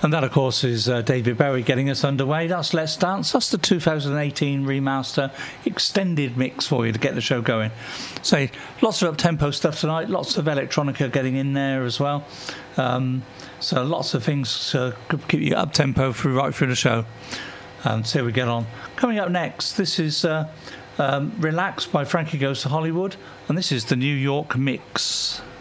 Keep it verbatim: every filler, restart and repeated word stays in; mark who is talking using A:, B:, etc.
A: And that, of course, is uh, David Bowie getting us underway. That's Let's Dance. That's the two thousand eighteen remaster extended mix for you to get the show going. So lots of up-tempo stuff tonight, lots of electronica getting in there as well. Um, so lots of things to keep you up-tempo through right through the show. And see how we get on. Coming up next, this is uh, um, Relax by Frankie Goes to Hollywood. And this is the New York Mix.